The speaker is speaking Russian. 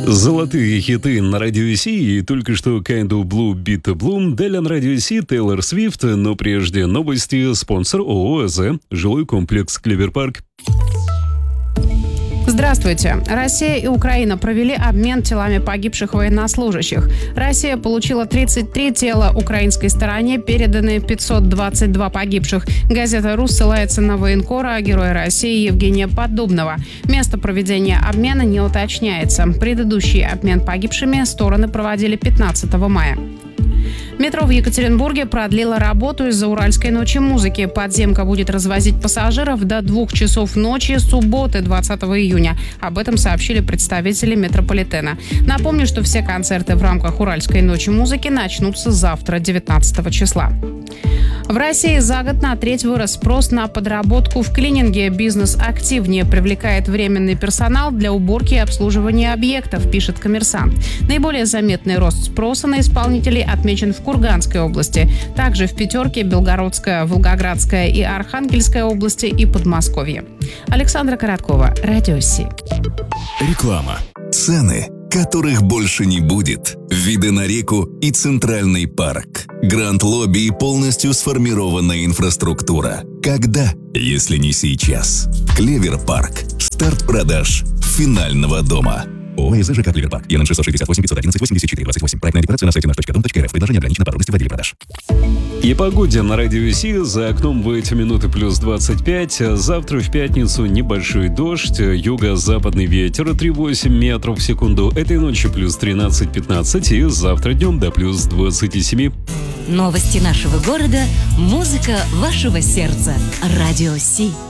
Золотые хиты на Радио Си, и только что Kind of Blue Beat the Bloom, далее на Радио Си Тейлор Свифт, но прежде новости. Спонсор ООО «АЗ», жилой комплекс «Клевер-парк». Здравствуйте. Россия и Украина провели обмен телами погибших военнослужащих. Россия получила 33 тела, украинской стороне переданы 522 погибших. Газета «Рус» ссылается на военкора, героя России Евгения Поддубного. Место проведения обмена не уточняется. Предыдущий обмен погибшими стороны проводили 15 мая. Метро в Екатеринбурге продлило работу из-за Уральской ночи музыки. Подземка будет развозить пассажиров до 2 часов ночи субботы 20 июня. Об этом сообщили представители метрополитена. Напомню, что все концерты в рамках Уральской ночи музыки начнутся завтра, 19 числа. В России за год на треть вырос спрос на подработку в клининге. Бизнес активнее привлекает временный персонал для уборки и обслуживания объектов, пишет «Коммерсант». Наиболее заметный рост спроса на исполнителей отмечен в Курганской области. Также в пятерке Белгородская, Волгоградская и Архангельская области и Подмосковье. Александра Короткова, Радио Си. Реклама. Цены, которых больше не будет. Виды на реку и Центральный парк. Гранд-лобби и полностью сформированная инфраструктура. Когда, если не сейчас? Клевер-парк. Старт продаж финального дома. ООО ЖК «Клевер-парк». ЕНН 668 511 84 28. Проектная декларация на сайте наш.дом.рф. Предложение ограничено по родности в отделе продаж. И погоде на Радио Си. За окном в эти минуты плюс 25. Завтра в пятницу небольшой дождь. Юго-западный ветер 3,8 метров в секунду. Этой ночью плюс 13-15. И завтра днем до плюс 27. Новости нашего города. Музыка вашего сердца. Радио Си.